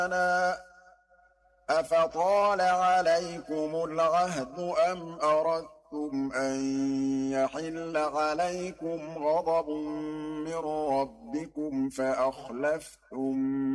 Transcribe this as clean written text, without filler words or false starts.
أَفَطَالَ عَلَيْكُمُ الْعَهْدُ أَمْ أَرَدتُّمْ أَن يَحِلَّ عَلَيْكُمْ غَضَبٌ مِّن رَّبِّكُمْ فَأَخْلَفْتُم